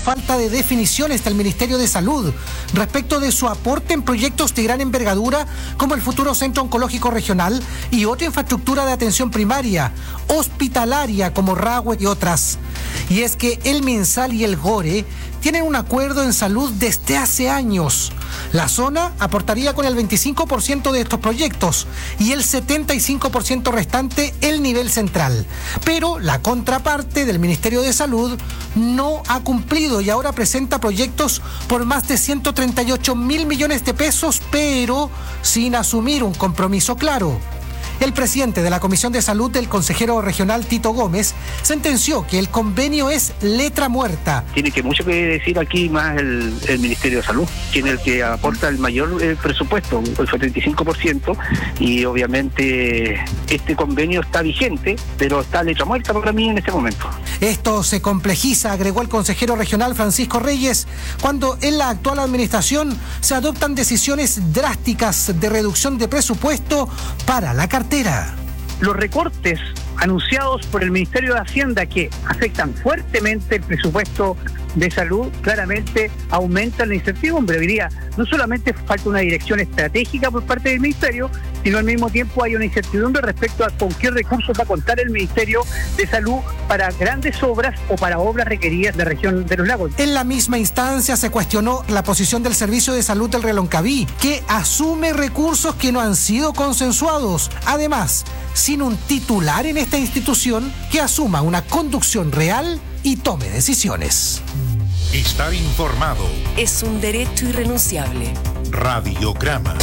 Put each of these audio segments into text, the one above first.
falta de definiciones del Ministerio de Salud respecto de su aporte en proyectos de gran envergadura como el futuro Centro Oncológico Regional y otra infraestructura de atención primaria, hospitalaria como RAWE y otras. Y es que el MinSal y el GORE tienen un acuerdo en salud desde hace años. La zona aportaría con el 25% de estos proyectos y el 75% restante el nivel central. Pero la contraparte del Ministerio de Salud no ha cumplido y ahora presenta proyectos por más de 138.000 millones de pesos, pero sin asumir un compromiso claro. El presidente de la Comisión de Salud, el consejero regional Tito Gómez, sentenció que el convenio es letra muerta. Tiene que mucho que decir aquí más el Ministerio de Salud, quien es el que aporta el mayor presupuesto, el 75%, y obviamente este convenio está vigente, pero está letra muerta para mí en este momento. Esto se complejiza, agregó el consejero regional Francisco Reyes, cuando en la actual administración se adoptan decisiones drásticas de reducción de presupuesto para la cartera. Los recortes anunciados por el Ministerio de Hacienda, que afectan fuertemente el presupuesto de salud, claramente aumentan la incertidumbre. Diría, no solamente falta una dirección estratégica por parte del Ministerio, sino al mismo tiempo hay una incertidumbre respecto a con qué recursos va a contar el Ministerio de Salud para grandes obras o para obras requeridas de la región de los lagos. En la misma instancia se cuestionó la posición del Servicio de Salud del Reloncaví, que asume recursos que no han sido consensuados. Además, sin un titular en esta institución que asuma una conducción real y tome decisiones. Estar informado es un derecho irrenunciable. Radiograma.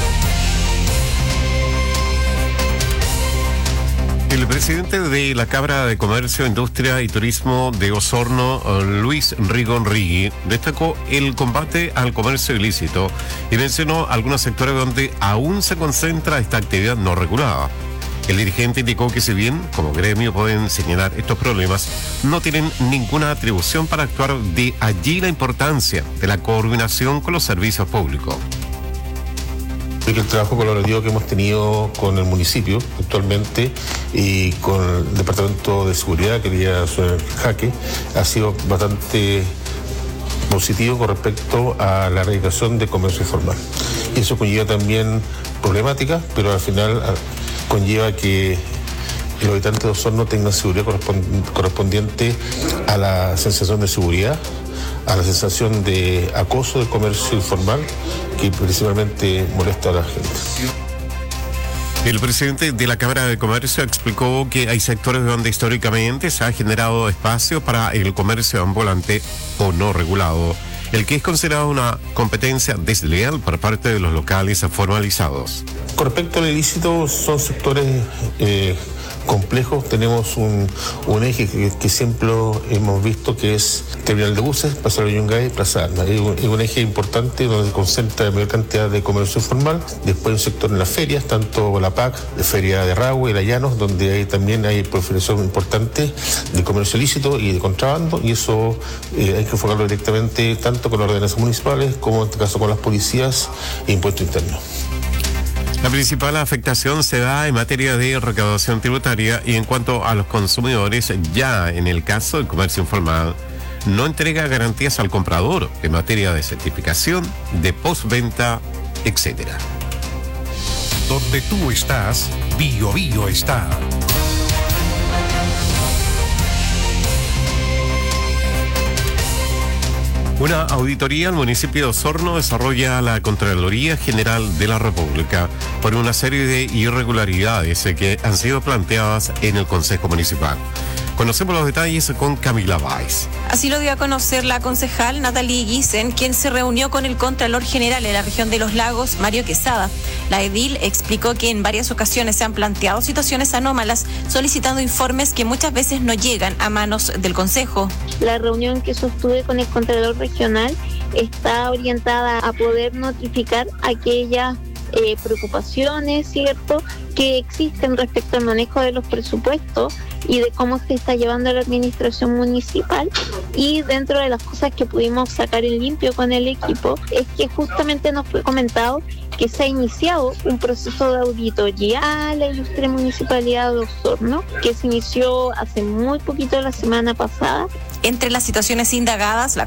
El presidente de la Cámara de Comercio, Industria y Turismo de Osorno, Luis Rigón Rigui, destacó el combate al comercio ilícito y mencionó algunos sectores donde aún se concentra esta actividad no regulada. El dirigente indicó que si bien como gremio pueden señalar estos problemas, no tienen ninguna atribución para actuar, de allí la importancia de la coordinación con los servicios públicos. El trabajo colaborativo que hemos tenido con el municipio actualmente y con el Departamento de Seguridad, que ya suena el jaque, ha sido bastante positivo con respecto a la erradicación de comercio informal. Y eso conlleva también problemáticas, pero al final conlleva que los habitantes de Osorno tengan seguridad correspondiente a la sensación de seguridad, a la sensación de acoso del comercio informal, que principalmente molesta a la gente. El presidente de la Cámara de Comercio explicó que hay sectores donde históricamente se ha generado espacio para el comercio ambulante o no regulado, el que es considerado una competencia desleal por parte de los locales formalizados. Con respecto al ilícito, son sectores complejos. Tenemos un eje que siempre hemos visto, que es terminal de buses, Plaza de Yungay, Plaza Armas. Es un eje importante donde se concentra la mayor cantidad de comercio informal. Después un sector en las ferias, tanto la PAC, la feria de RAWE y la Llanos, donde también hay proliferación importante de comercio ilícito y de contrabando, y eso hay que enfocarlo directamente tanto con las ordenanzas municipales como en este caso con las policías e impuestos internos. La principal afectación se da en materia de recaudación tributaria y en cuanto a los consumidores, ya en el caso del comercio informal, no entrega garantías al comprador en materia de certificación, de postventa, etc. Donde tú estás, Bio Bio está. Una auditoría al municipio de Osorno desarrolla la Contraloría General de la República por una serie de irregularidades que han sido planteadas en el Consejo Municipal. Conocemos los detalles con Camila Báez. Así lo dio a conocer la concejal Natalie Guisen, quien se reunió con el Contralor General en la región de Los Lagos, Mario Quesada. La edil explicó que en varias ocasiones se han planteado situaciones anómalas, solicitando informes que muchas veces no llegan a manos del Consejo. La reunión que sostuve con el Contralor Regional está orientada a poder notificar aquellas preocupaciones, ¿cierto?, que existen respecto al manejo de los presupuestos y de cómo se está llevando la administración municipal. Y dentro de las cosas que pudimos sacar en limpio con el equipo es que justamente nos fue comentado que se ha iniciado un proceso de auditoría a la ilustre municipalidad de Osorno, que se inició hace muy poquito, la semana pasada. Entre las situaciones indagadas, la